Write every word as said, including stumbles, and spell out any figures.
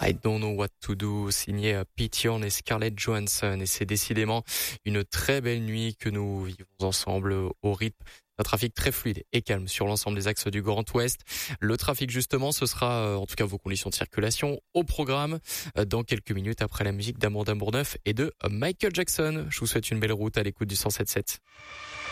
I Don't Know What to Do, signé Pete Yorn et Scarlett Johansson. Et c'est décidément une très belle nuit que nous vivons ensemble au rythme d'un trafic très fluide et calme sur l'ensemble des axes du Grand Ouest. Le trafic, justement, ce sera, en tout cas vos conditions de circulation, au programme dans quelques minutes après la musique d'Amour d'Amour neuf et de Michael Jackson. Je vous souhaite une belle route à l'écoute du cent sept sept.